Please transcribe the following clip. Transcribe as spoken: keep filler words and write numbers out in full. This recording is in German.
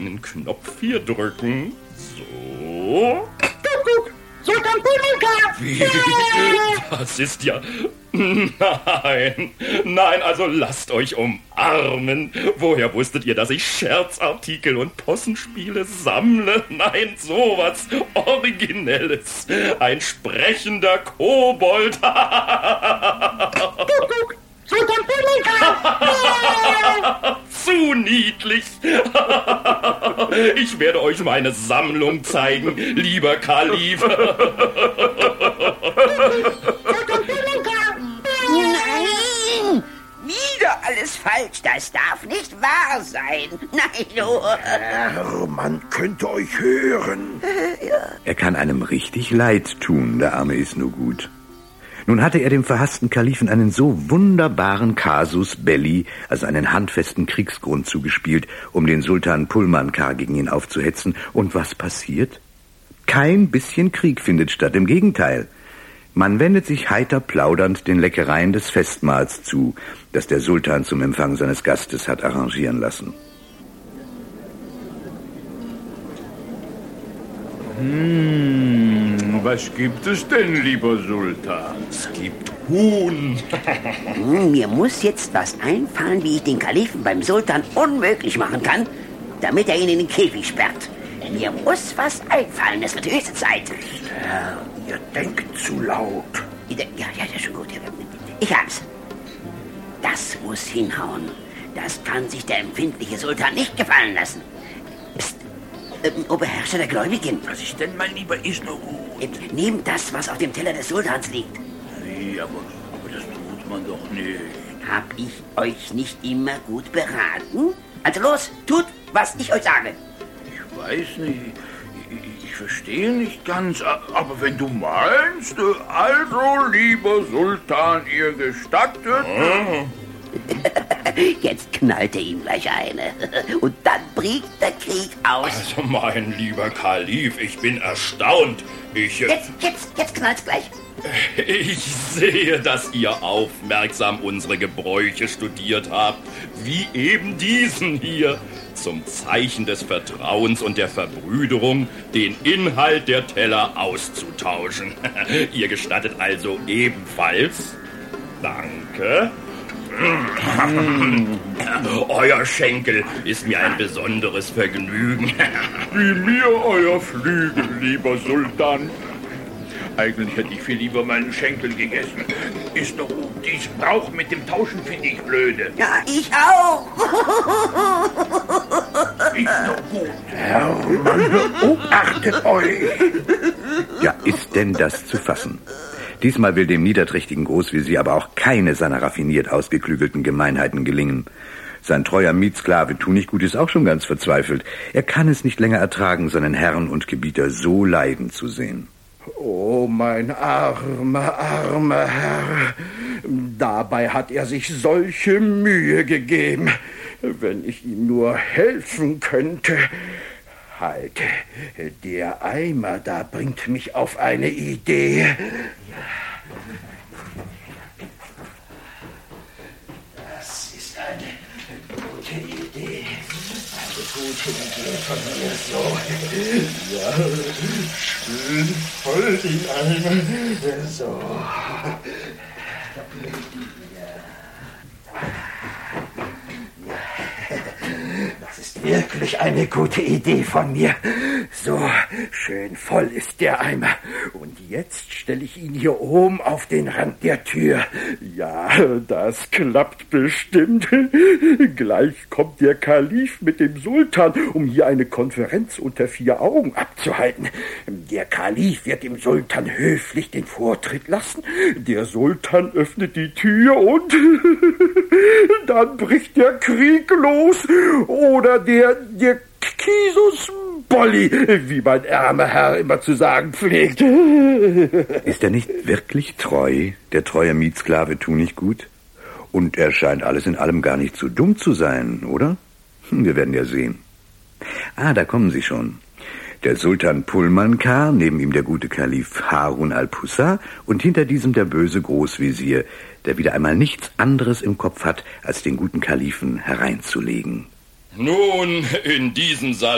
einen Knopf hier drücken. So. Guck, guck, Sultan Pulmanka. Wie? Das ist ja... Nein, nein, also lasst euch umarmen. Woher wusstet ihr, dass ich Scherzartikel und Possenspiele sammle? Nein, sowas Originelles. Ein sprechender Kobold. Guck, guck, Sultan Pulmanka. Zu niedlich. Ich werde euch meine Sammlung zeigen, lieber Kalif. Nein! Wieder alles falsch. Das darf nicht wahr sein. Nein, du. Herr, man könnte euch hören. Er kann einem richtig leid tun, der Arme ist nur gut. Nun hatte er dem verhassten Kalifen einen so wunderbaren Casus Belli, also einen handfesten Kriegsgrund zugespielt, um den Sultan Pulmanka gegen ihn aufzuhetzen. Und was passiert? Kein bisschen Krieg findet statt, im Gegenteil. Man wendet sich heiter plaudernd den Leckereien des Festmahls zu, das der Sultan zum Empfang seines Gastes hat arrangieren lassen. Hm, was gibt es denn, lieber Sultan? Es gibt Huhn. Mir muss jetzt was einfallen, wie ich den Kalifen beim Sultan unmöglich machen kann, damit er ihn in den Käfig sperrt. Mir muss was einfallen, es wird höchste Zeit. Herr, ihr denkt zu laut. Ja, ja, das ist schon gut. Ich hab's. Das muss hinhauen. Das kann sich der empfindliche Sultan nicht gefallen lassen. Psst, ähm, Oberherrscher der Gläubigen. Was ist denn, mein Lieber, ist nur gut? Ähm, Nehmt das, was auf dem Teller des Sultans liegt. Wie, aber, aber das tut man doch nicht. Hab ich euch nicht immer gut beraten? Also los, tut, was ich euch sage. Ich weiß nicht, ich, ich verstehe nicht ganz, aber wenn du meinst, also, lieber Sultan, ihr gestattet... Jetzt knallt er ihm gleich eine. Und dann bricht der Krieg aus. Also, mein lieber Kalif, ich bin erstaunt. Ich... Jetzt, jetzt, jetzt knallt's gleich. Ich sehe, dass ihr aufmerksam unsere Gebräuche studiert habt, wie eben diesen hier. Zum Zeichen des Vertrauens und der Verbrüderung den Inhalt der Teller auszutauschen. Ihr gestattet also ebenfalls? Danke. Euer Schenkel ist mir ein besonderes Vergnügen. Wie mir euer Flügel, lieber Sultan. Eigentlich hätte ich viel lieber meinen Schenkel gegessen. Ist doch gut. Dies Brauch mit dem Tauschen finde ich blöde. Ja, ich auch. Ist doch gut. Herr, man beobachtet euch. Ja, ist denn das zu fassen? Diesmal will dem niederträchtigen Großvezier aber auch keine seiner raffiniert ausgeklügelten Gemeinheiten gelingen. Sein treuer Mietsklave Tunichgut ist auch schon ganz verzweifelt. Er kann es nicht länger ertragen, seinen Herrn und Gebieter so leiden zu sehen. Oh, mein armer, armer Herr. Dabei hat er sich solche Mühe gegeben. Wenn ich ihm nur helfen könnte. Halt, der Eimer da bringt mich auf eine Idee. Das ist eine gute Idee. Eine gute Idee von mir, so. Ja, schön voll den Eimer. So. Das ist wirklich eine gute Idee von mir. So, schön voll ist der Eimer. Und jetzt stelle ich ihn hier oben auf den Rand der Tür. Ja, das klappt bestimmt. Gleich kommt der Kalif mit dem Sultan, um hier eine Konferenz unter vier Augen abzuhalten. Der Kalif wird dem Sultan höflich den Vortritt lassen. Der Sultan öffnet die Tür und dann bricht der Krieg los. Oder der, der Casus Belli, wie mein ärmer Herr immer zu sagen pflegt. Ist er nicht wirklich treu, der treue Mietsklave Tunichgut? Und er scheint alles in allem gar nicht so dumm zu sein, oder? Wir werden ja sehen. Ah, da kommen sie schon. Der Sultan Pulmanka, neben ihm der gute Kalif Harun al-Pussa und hinter diesem der böse Großvezier, der wieder einmal nichts anderes im Kopf hat, als den guten Kalifen hereinzulegen. Nun, in diesem Saal